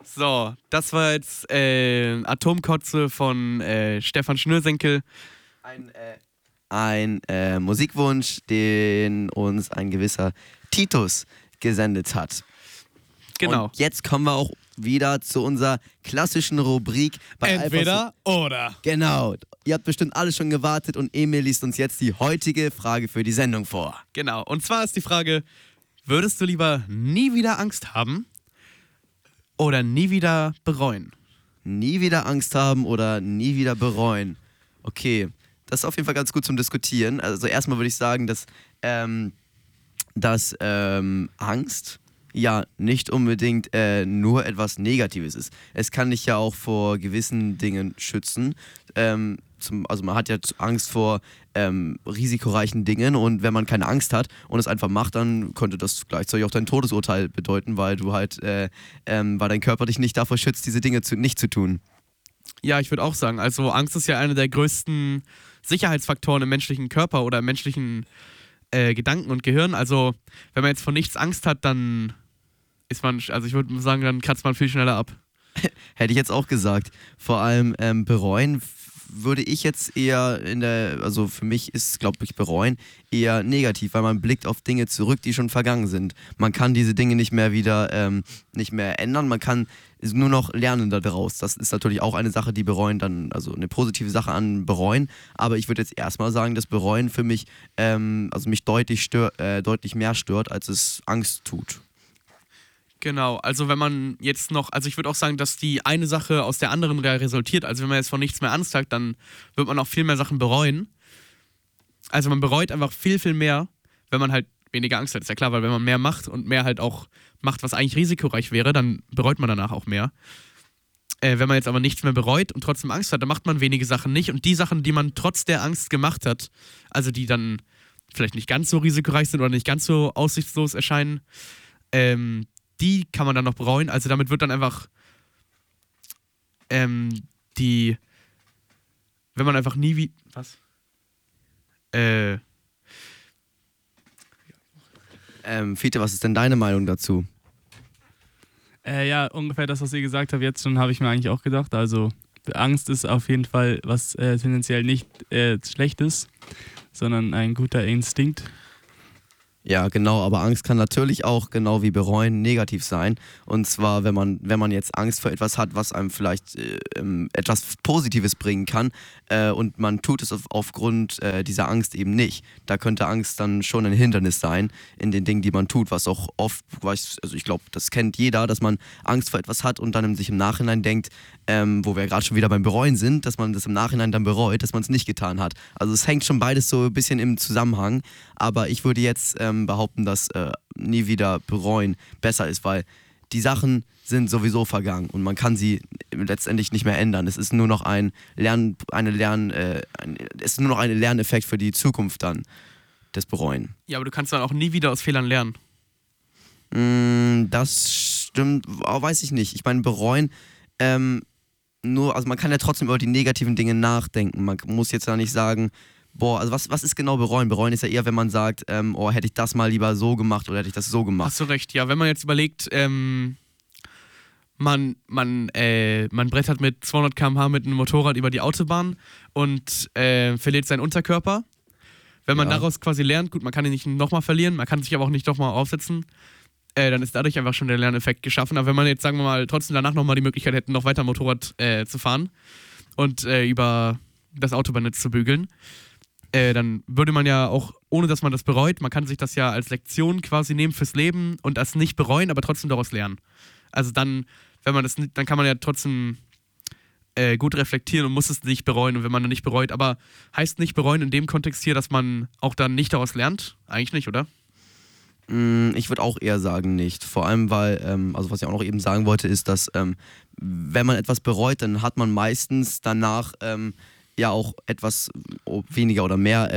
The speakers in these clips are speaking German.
So, das war jetzt Atomkotze von Stefan Schnürsenkel. Ein Musikwunsch, den uns ein gewisser Titus gesendet hat. Genau. Und jetzt kommen wir auch wieder zu unserer klassischen Rubrik. Bei Entweder oder. Genau. Ihr habt bestimmt alle schon gewartet und Emil liest uns jetzt die heutige Frage für die Sendung vor. Genau. Und zwar ist die Frage, würdest du lieber nie wieder Angst haben oder nie wieder bereuen? Nie wieder Angst haben oder nie wieder bereuen. Okay, das ist auf jeden Fall ganz gut zum Diskutieren. Also erstmal würde ich sagen, dass Angst ja nicht unbedingt nur etwas Negatives ist. Es kann dich ja auch vor gewissen Dingen schützen. Also man hat ja Angst vor risikoreichen Dingen und wenn man keine Angst hat und es einfach macht, dann könnte das gleichzeitig auch dein Todesurteil bedeuten, weil du halt, weil dein Körper dich nicht davor schützt, diese Dinge nicht zu tun. Ja, ich würde auch sagen, also Angst ist ja einer der größten Sicherheitsfaktoren im menschlichen Körper oder im menschlichen Gedanken und Gehirn. Also wenn man jetzt vor nichts Angst hat, dann ist man, also ich würde sagen, dann kratzt man viel schneller ab. Hätte ich jetzt auch gesagt. Vor allem bereuen würde ich jetzt eher also für mich ist, glaube ich, bereuen eher negativ, weil man blickt auf Dinge zurück, die schon vergangen sind. Man kann diese Dinge nicht mehr wieder, nicht mehr ändern, man kann nur noch lernen daraus. Das ist natürlich auch eine Sache, die bereuen dann, also eine positive Sache an bereuen, aber ich würde jetzt erstmal sagen, dass bereuen für mich, also mich deutlich mehr stört, als es Angst tut. Genau, also wenn man jetzt noch, also ich würde auch sagen, dass die eine Sache aus der anderen resultiert. Also wenn man jetzt vor nichts mehr Angst hat, dann wird man auch viel mehr Sachen bereuen. Also man bereut einfach viel, viel mehr, wenn man halt weniger Angst hat. Ist ja klar, weil wenn man mehr macht und mehr halt auch macht, was eigentlich risikoreich wäre, dann bereut man danach auch mehr. Wenn man jetzt aber nichts mehr bereut und trotzdem Angst hat, dann macht man wenige Sachen nicht. Und die Sachen, die man trotz der Angst gemacht hat, also die dann vielleicht nicht ganz so risikoreich sind oder nicht ganz so aussichtslos erscheinen, die kann man dann noch bereuen. Also damit wird dann einfach wenn man einfach nie wie... Was? Fiete, was ist denn deine Meinung dazu? Ja, ungefähr das, was ihr gesagt habt, jetzt schon habe ich mir eigentlich auch gedacht. Also Angst ist auf jeden Fall was tendenziell nicht Schlechtes, sondern ein guter Instinkt. Ja, genau, aber Angst kann natürlich auch, genau wie bereuen, negativ sein. Und zwar, wenn man jetzt Angst vor etwas hat, was einem vielleicht etwas Positives bringen kann und man tut es aufgrund dieser Angst eben nicht. Da könnte Angst dann schon ein Hindernis sein in den Dingen, die man tut, was auch oft, also ich glaube, das kennt jeder, dass man Angst vor etwas hat und dann sich im Nachhinein denkt, wo wir gerade schon wieder beim Bereuen sind, dass man das im Nachhinein dann bereut, dass man es nicht getan hat. Also es hängt schon beides so ein bisschen im Zusammenhang, aber ich würde jetzt behaupten, dass nie wieder bereuen besser ist, weil die Sachen sind sowieso vergangen und man kann sie letztendlich nicht mehr ändern. Es ist nur noch ein Lerneffekt für die Zukunft dann, das Bereuen. Ja, aber du kannst dann auch nie wieder aus Fehlern lernen. Das stimmt, weiß ich nicht. Ich meine, bereuen, also man kann ja trotzdem über die negativen Dinge nachdenken. Man muss jetzt ja nicht sagen, boah, also was ist genau bereuen? Bereuen ist ja eher, wenn man sagt, hätte ich das mal lieber so gemacht oder hätte ich das so gemacht. Hast du recht, ja, wenn man jetzt überlegt, man brettert mit 200 km/h mit einem Motorrad über die Autobahn und verliert seinen Unterkörper. Wenn man daraus quasi lernt, gut, man kann ihn nicht nochmal verlieren, man kann sich aber auch nicht nochmal aufsetzen, dann ist dadurch einfach schon der Lerneffekt geschaffen. Aber wenn man jetzt, sagen wir mal, trotzdem danach nochmal die Möglichkeit hätte, noch weiter Motorrad zu fahren und über das Autobahnnetz zu bügeln, dann würde man ja auch, ohne dass man das bereut, man kann sich das ja als Lektion quasi nehmen fürs Leben und das nicht bereuen, aber trotzdem daraus lernen. Also dann, dann kann man ja trotzdem gut reflektieren und muss es nicht bereuen. Und wenn man dann nicht bereut, aber heißt nicht bereuen in dem Kontext hier, dass man auch dann nicht daraus lernt? Eigentlich nicht, oder? Ich würde auch eher sagen nicht. Vor allem, weil, also was ich auch noch eben sagen wollte, ist, dass wenn man etwas bereut, dann hat man meistens danach ja auch etwas weniger oder mehr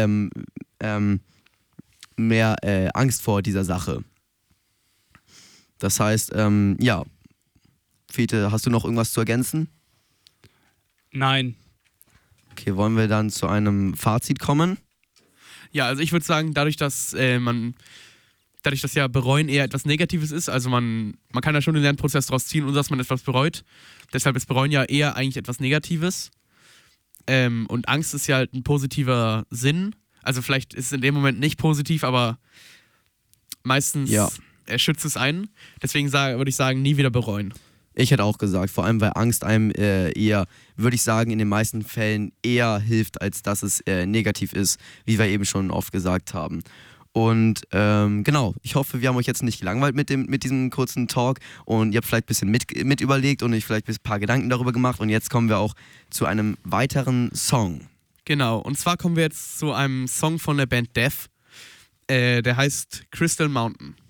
Angst vor dieser Sache. Das heißt, ja. Fiete, hast du noch irgendwas zu ergänzen? Nein. Okay, wollen wir dann zu einem Fazit kommen? Ja, also ich würde sagen, dadurch, dass man dadurch, dass ja bereuen eher etwas Negatives ist, also man kann ja schon den Lernprozess daraus ziehen, ohne dass man etwas bereut. Deshalb ist bereuen ja eher eigentlich etwas Negatives. Und Angst ist ja halt ein positiver Sinn. Also vielleicht ist es in dem Moment nicht positiv, aber meistens schützt es einen. Deswegen würde ich sagen, nie wieder bereuen. Ich hätte auch gesagt, vor allem weil Angst einem eher, würde ich sagen, in den meisten Fällen eher hilft, als dass es negativ ist, wie wir eben schon oft gesagt haben. Und genau, ich hoffe, wir haben euch jetzt nicht gelangweilt mit diesem kurzen Talk und ihr habt vielleicht ein bisschen mit überlegt und euch vielleicht ein paar Gedanken darüber gemacht und jetzt kommen wir auch zu einem weiteren Song. Genau, und zwar kommen wir jetzt zu einem Song von der Band Death, der heißt Crystal Mountain.